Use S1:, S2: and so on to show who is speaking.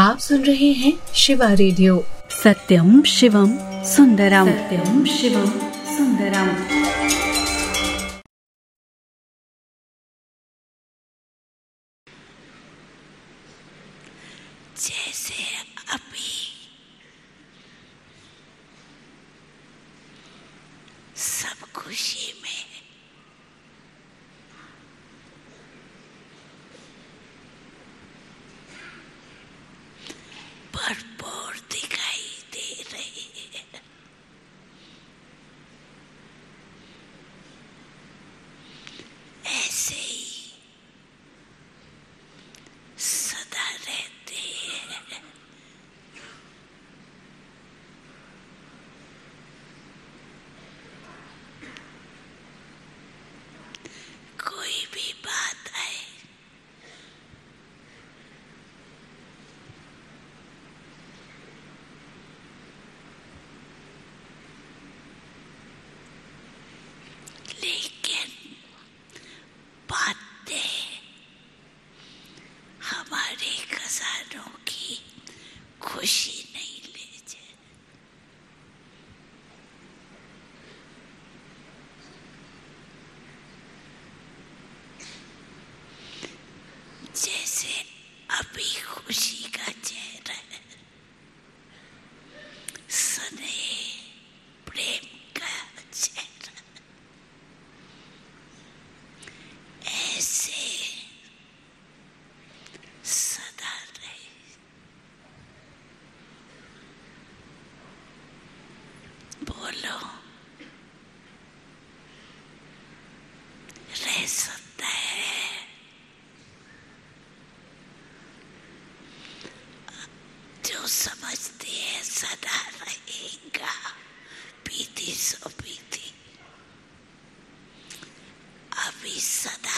S1: आप सुन रहे हैं शिवा रेडियो।
S2: सत्यम शिवम सुंदरम, सत्यम शिवम सुंदरम।
S3: जैसे अभी सब खुशी में भरपूर दिखाई दे रही है, ऐसे ही सदा रहते हैं। कोई भी बात आए, लेकिन बातें हमारे खजानों की खुशी नहीं ले जाए। जैसे अभी खुशी का चेहरा है, स्नेह प्रेम का चेहरा, ऐसे सदा रहे। बोलो, रह सकता है। जो समझते हैं सदा रहेगा, पीती सो पीती, अभी सदा